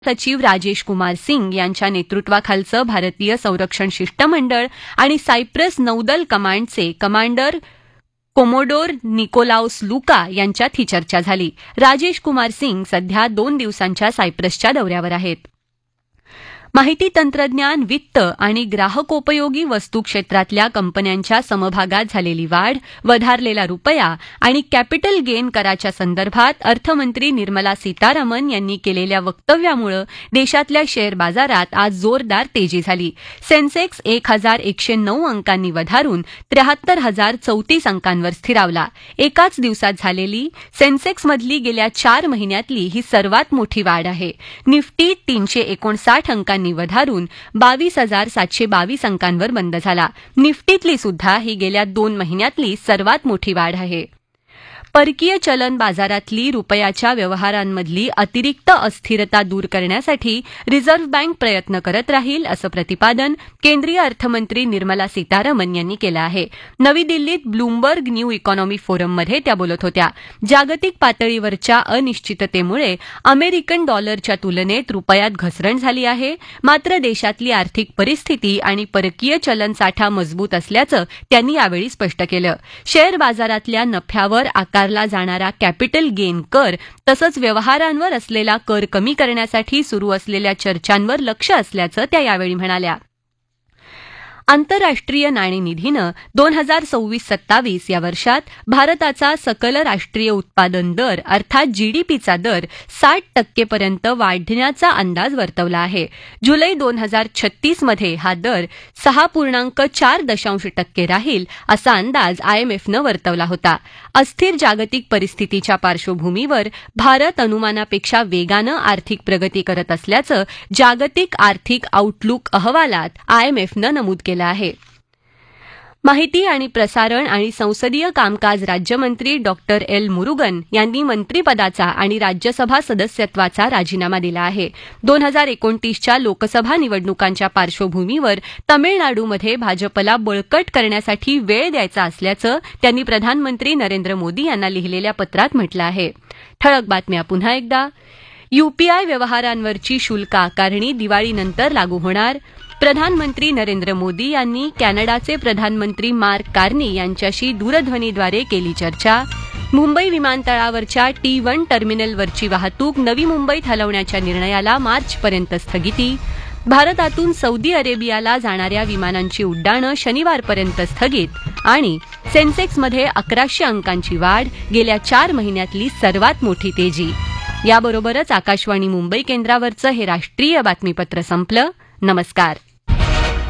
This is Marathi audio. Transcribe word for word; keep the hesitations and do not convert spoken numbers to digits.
सचिव राजेश कुमार सिंग यांच्या नेतृत्वाखालचं भारतीय संरक्षण शिष्टमंडळ आणि सायप्रस नौदल कमांडचे कमांडर कोमोडोर निकोलाउस लुका यांच्यात ही चर्चा झाली. राजेश कुमार सिंग सध्या दोन दिवसांच्या सायप्रसच्या दौऱ्यावर आहेत. माहिती तंत्रज्ञान, वित्त आणि ग्राहकोपयोगी वस्तू क्षेत्रातल्या कंपन्यांच्या समभागात झालेली वाढ, वधारलेला रुपया आणि कॅपिटल गेन कराच्या संदर्भात अर्थमंत्री निर्मला सीतारामन यांनी केलेल्या वक्तव्यामुळे देशातल्या शेअर बाजारात आज जोरदार तेजी झाली. सेन्सेक्स एक हजार एकशे नऊ अंकांनी वधारून त्र्याहत्तर हजार चौतीस अंकांवर स्थिरावला. एकाच दिवसात झालेली सेन्सेक्समधली गेल्या चार महिन्यातली ही सर्वात मोठी वाढ आहे. निफ्टी तीनशे एकोणसाठ अंकांनी वधारून बावीस हजार सातशे बावीस अंकांवर बंद झाला. निफ्टीतली सुद्धा ही गेल्या दोन महिन्यातली सर्वात मोठी वाढ आहे. परकीय चलन बाजारातली रुपयाच्या व्यवहारांमधली अतिरिक्त अस्थिरता दूर करण्यासाठी रिझर्व्ह बँक प्रयत्न करत राहील असं प्रतिपादन केंद्रीय अर्थमंत्री निर्मला सीतारामन यांनी केलं आहे. नवी दिल्लीत ब्लूमबर्ग न्यू इकॉनॉमी फोरममध्ये त्या बोलत होत्या. जागतिक पातळीवरच्या अनिश्चिततेमुळे अमेरिकन डॉलरच्या तुलनेत रुपयात घसरण झाली आहे. मात्र देशातली आर्थिक परिस्थिती आणि परकीय चलन साठा मजबूत असल्याचं त्यांनी यावेळी स्पष्ट केलं. शेअर बाजारातल्या नफ्यावर आकार ला जाणारा कॅपिटल गेन कर तसंच व्यवहारांवर असलेला कर कमी करण्यासाठी सुरू असलेल्या चर्चांवर लक्ष असल्याचं त्या यावेळी म्हणाल्या. आंतरराष्ट्रीय नाणेनिधीनं दोन हजार सव्वीस सत्तावीस या वर्षात भारताचा सकल राष्ट्रीय उत्पादन दर अर्थात जीडीपीचा दर साठ टक्केपर्यंत वाढण्याचा अंदाज वर्तवला आहे. जुलै दोन हजार छत्तीस मध्ये हा दर सहा पूर्णांक चार दशांश टक्के राहील असा अंदाज आयएमएफनं वर्तवला होता. अस्थिर जागतिक परिस्थितीच्या पार्श्वभूमीवर भारत अनुमानापेक्षा वेगानं आर्थिक प्रगती करत असल्याचं जागतिक आर्थिक आउटलुक अहवालात आयएमएफनं नमूद केलं आहे. माहिती आणि प्रसारण आणि संसदीय कामकाज राज्यमंत्री डॉक्टर एल मुरुगन यांनी मंत्रिपदाचा आणि राज्यसभा सदस्यत्वाचा राजीनामा दिला आहे. दोन हजार एकोणतीसच्या लोकसभा निवडणुकांच्या पार्श्वभूमीवर तमिळनाडूमध्ये भाजपला बळकट करण्यासाठी वेळ द्यायचा असल्याचं त्यांनी प्रधानमंत्री नरेंद्र मोदी यांना लिहिलेल्या पत्रात म्हटलं आहे. ठळक बातम्या पुन्हा एकदा. यूपीआय व्यवहारांवरची शुल्क आकारणी दिवाळीनंतर लागू होणार. प्रधानमंत्री नरेंद्र मोदी यांनी कॅनडाचे प्रधानमंत्री मार्क कार्नी यांच्याशी दूरध्वनीद्वारे केली चर्चा. मुंबई विमानतळावरच्या टी वन टर्मिनलवरची वाहतूक नवी मुंबईत हलवण्याच्या निर्णयाला मार्चपर्यंत स्थगिती. भारतातून सौदी अरेबियाला जाणाऱ्या विमानांची उड्डाणं शनिवारपर्यंत स्थगित. आणि सेन्सेक्समध्ये अकराशे अंकांची वाढ, गेल्या चार महिन्यातली सर्वात मोठी तेजी. याबरोबरच आकाशवाणी मुंबई केंद्रावरचं हे राष्ट्रीय बातमीपत्र संपलं. नमस्कार.